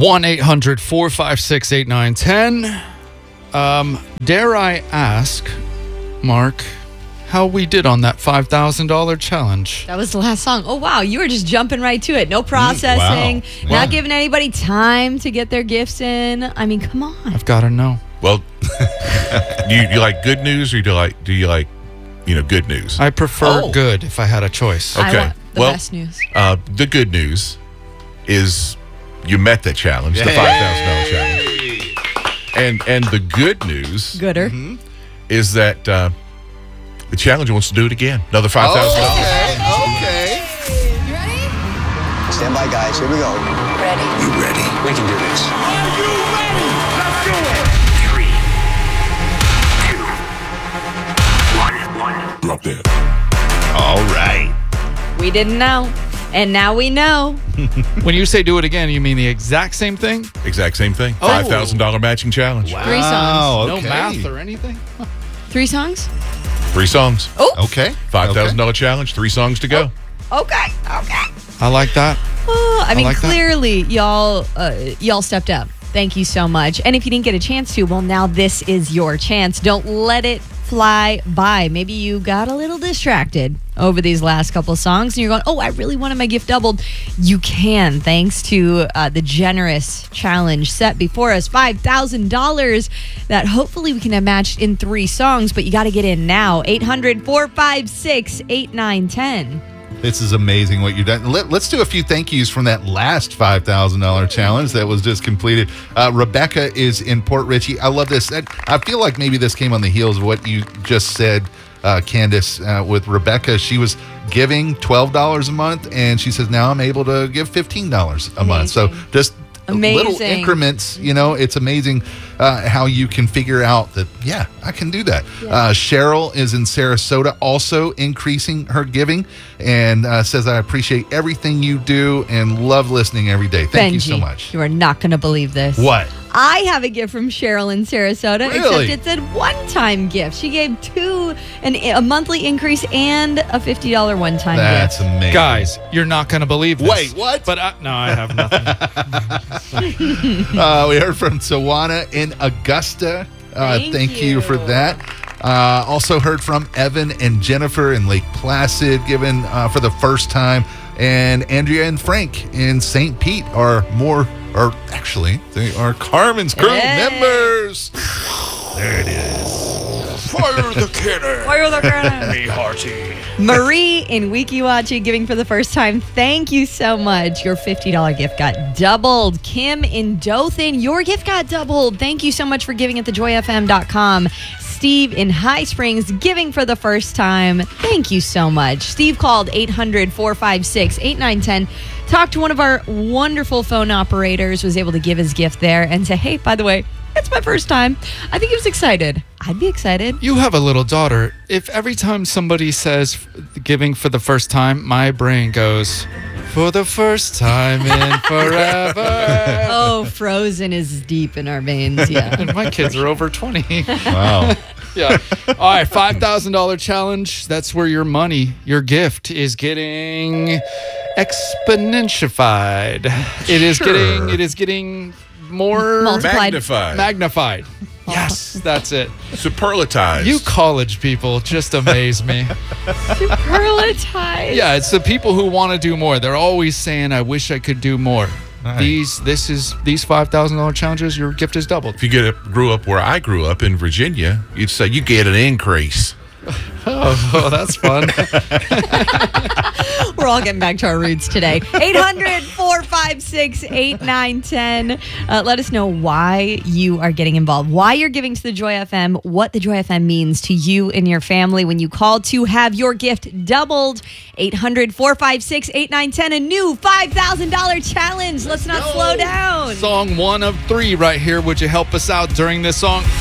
1-800-456-8910. Dare I ask, Mark, how we did on that $5,000 challenge? That was the last song. Oh, wow. You were just jumping right to it. No processing. Wow. Not giving anybody time to get their gifts in. I mean, come on. I've got to know. Well, you like good news, or do you like good news? I prefer Oh. good if I had a choice. Okay. I want the Well, best news. The good news is you met that challenge, the $5,000 challenge. And the good news Gooder. is that the challenger wants to do it again. Another $5,000. Okay. You ready? Stand by, guys. Here we go. Ready. You ready? We can do this. Are you ready? Let's do it. 3, 2, 1. Drop that. All right. We didn't know. And now we know. When you say do it again, you mean the exact same thing? Exact same thing. Oh. $5,000 matching challenge. 3 songs. No math or anything? 3 songs? 3 songs. Oh. Okay. $5,000 challenge. 3 songs to go. Okay. I like that. Oh, I mean, like that. clearly, y'all stepped up. Thank you so much. And if you didn't get a chance to, well, now this is your chance. Don't let it fly by. Maybe you got a little distracted over these last couple of songs and you're going, oh, I really wanted my gift doubled. You can, thanks to the generous challenge set before us, $5,000 that hopefully we can have matched in 3 songs, but you got to get in now. 800-456-8910. This is amazing what you've done. Let's do a few thank yous from that last $5,000 challenge that was just completed. Rebecca is in Port Richey. I love this. I feel like maybe this came on the heels of what you just said, Candace, with Rebecca. She was giving $12 a month, and she says, now I'm able to give $15 a month. So just little Amazing. increments, it's amazing how you can figure out that, yeah, I can do that. Cheryl is in Sarasota, also increasing her giving, and says, I appreciate everything you do and love listening every day. Thank you so Benji, much. You are not going to believe this. What? I have a gift from Cheryl in Sarasota, Really? except it's a one-time gift. She gave a monthly increase and a $50 one-time That's gift. amazing. Guys, you're not going to believe this. Wait, what? But no, I have nothing. We heard from Tawana in Augusta. Thank you for you. that. Also heard from Evan and Jennifer in Lake Placid, given for the first time. And Andrea and Frank in St. Pete actually, they are Carmen's crew Hey. members. There it is. Fire the cannon. Hey, Hearty. Marie in Weekiwachi giving for the first time. Thank you so much. Your $50 gift got doubled. Kim in Dothan, your gift got doubled. Thank you so much for giving at thejoyfm.com. Steve in High Springs giving for the first time. Thank you so much. Steve called 800-456-8910. Talked to one of our wonderful phone operators, was able to give his gift there and say, hey, by the way, it's my first time. I think he was excited. I'd be excited. You have a little daughter. If every time somebody says giving for the first time, my brain goes, for the first time in forever. Oh, Frozen is deep in our veins, yeah. And my kids are over 20. Wow. Yeah. All right, $5,000 challenge. That's where your gift is getting exponentified. It is getting more Multiplied. Magnified. Yes, that's it. Superlatized. You college people just amaze me. Superlatize. Yeah, it's the people who want to do more. They're always saying, I wish I could do more. Nice. These $5,000 challenges, your gift is doubled. If you grew up where I grew up in Virginia, you'd say you get an increase. Oh, that's fun. We're all getting back to our roots today. 800-456-8910. Let us know why you are getting involved, why you're giving to the Joy FM, what the Joy FM means to you and your family when you call to have your gift doubled. 800-456-8910, a new $5,000 challenge. Let's not slow down. Song 1 of 3 right here. Would you help us out during this song?